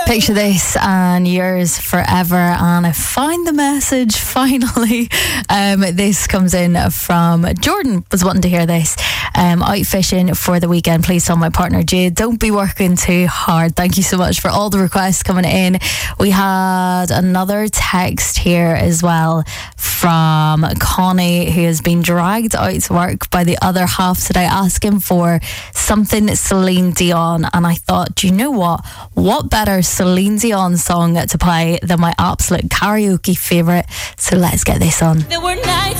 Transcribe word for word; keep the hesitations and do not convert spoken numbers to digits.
Picture This and Yours Forever, and I find the message finally. Um, this comes in from Jordan, was wanting to hear this. Um, out fishing for the weekend. Please tell my partner Jade, don't be working too hard. Thank you so much for all the requests coming in. We had another text here as well from Connie, who has been dragged out to work by the other half today, asking for something Celine Dion. And I thought, do you know what? What better Celine Dion song to play than my absolute karaoke favourite? So let's get this on. There were nights